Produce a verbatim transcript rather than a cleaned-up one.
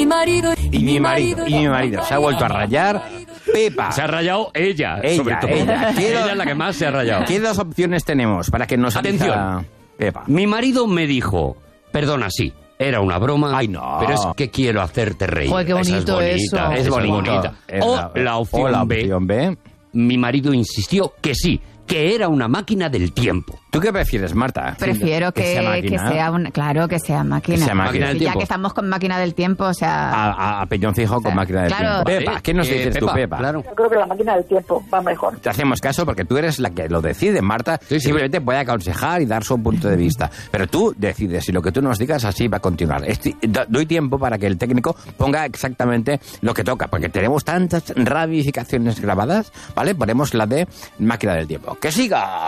marido, y mi marido, y mi marido. Se ha vuelto a rayar Pepa. Se ha rayado ella, Ella, sobre todo. ella. Ella es la que más se ha rayado. ¿Qué dos opciones tenemos para que nos Atención. elija Pepa? Mi marido me dijo, perdona, sí, era una broma, Ay, no. pero es que quiero hacerte reír. Joder, qué Esa es bonito bonita, eso. Es esa bonito. bonita. Es O la- la opción, o la B, opción B. mi marido insistió que sí, que era una máquina del tiempo. ¿Tú qué prefieres, Marta? Prefiero que, Que sea que máquina. sea un, claro, que sea máquina. Que sea máquina Máquina del Sí, ya tiempo. que estamos con máquina del tiempo, o sea, A, a, a peñón fijo con O sea, máquina de claro. tiempo. Pepa, ¿qué nos Eh, dices tú, Pepa? Claro. Yo creo que la máquina del tiempo va mejor. Te hacemos caso porque tú eres la que lo decide, Marta. Sí, sí. Simplemente puede aconsejar y dar su punto de vista. Pero tú decides y lo que tú nos digas así va a continuar. Esti- do- doy tiempo para que el técnico ponga exactamente lo que toca, porque tenemos tantas ramificaciones grabadas, ¿vale? Ponemos la de máquina del tiempo. ¡Que siga!